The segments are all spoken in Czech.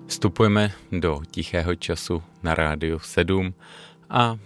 Vstupujeme do tichého času na Rádiu 7 a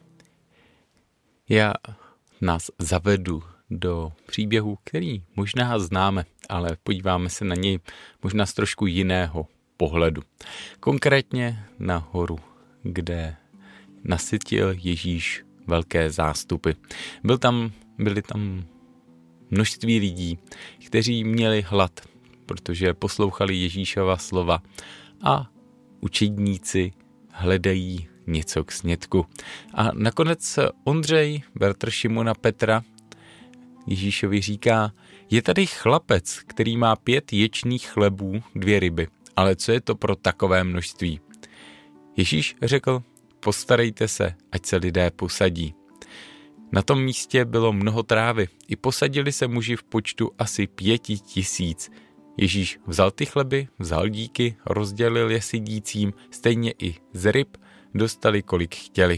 já nás zavedu do příběhu, který možná známe, ale podíváme se na něj možná z trošku jiného pohledu. Konkrétně na horu, kde nasytil Ježíš velké zástupy. Byly tam množství lidí, kteří měli hlad, protože poslouchali Ježíšova slova a učedníci hledají něco k snědku. A nakonec Ondřej, bratr Šimona Petra, Ježíšovi říká, je tady chlapec, který má 5 ječných chlebů, 2 ryby, ale co je to pro takové množství? Ježíš řekl, postarejte se, ať se lidé posadí. Na tom místě bylo mnoho trávy, i posadili se muži v počtu asi 5 000. Ježíš vzal ty chleby, vzal díky, rozdělil je sedícím, stejně i z ryb dostali, kolik chtěli.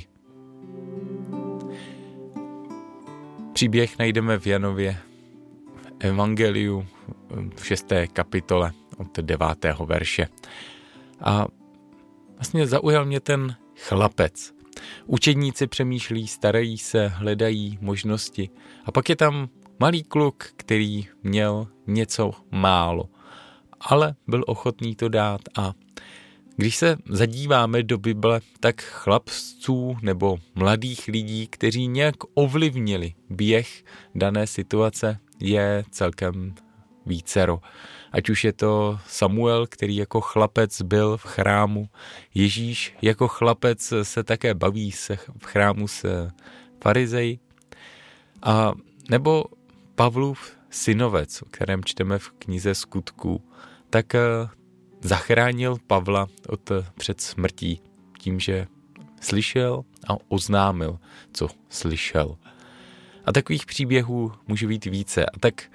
Příběh najdeme v Janově evangeliu v 6. kapitole od 9. verše. A vlastně zaujal mě ten chlapec. Učedníci přemýšlí, starají se, hledají možnosti. A pak je tam malý kluk, který měl něco málo, ale byl ochotný to dát. A když se zadíváme do Bible, tak chlapců nebo mladých lidí, kteří nějak ovlivnili běh dané situace, je celkem vícero. Ať už je to Samuel, který jako chlapec byl v chrámu, Ježíš jako chlapec se také baví se v chrámu s farizeji, a nebo Pavlův synovec, o kterém čteme v knize Skutků, tak zachránil Pavla před smrtí tím, že slyšel a oznámil, co slyšel. A takových příběhů může být více. A tak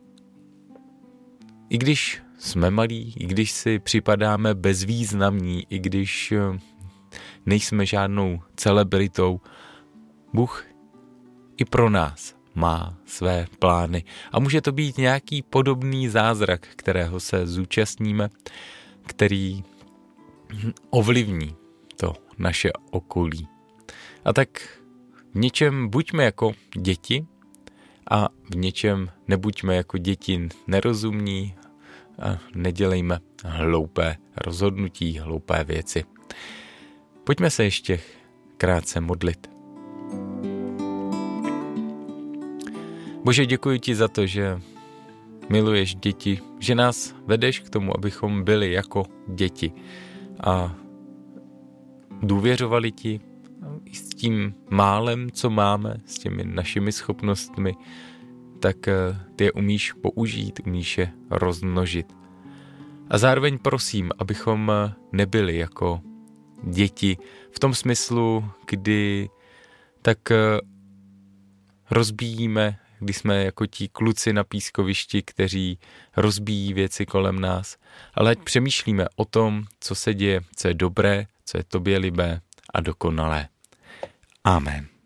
i když jsme malí, i když si připadáme bezvýznamní, i když nejsme žádnou celebritou, Bůh i pro nás má své plány. A může to být nějaký podobný zázrak, kterého se zúčastníme, který ovlivní to naše okolí. A tak v něčem buďme jako děti a v něčem nebuďme jako děti nerozumní a nedělejme hloupé rozhodnutí, hloupé věci. Pojďme se ještě krátce modlit. Bože, děkuji ti za to, že miluješ děti, že nás vedeš k tomu, abychom byli jako děti a důvěřovali ti i s tím málem, co máme, s těmi našimi schopnostmi, tak ty je umíš použít, umíš je rozmnožit. A zároveň prosím, abychom nebyli jako děti v tom smyslu, kdy tak rozbíjíme, kdy jsme jako ti kluci na pískovišti, kteří rozbíjí věci kolem nás, ale ať přemýšlíme o tom, co se děje, co je dobré, co je tobě libé a dokonalé. Amen.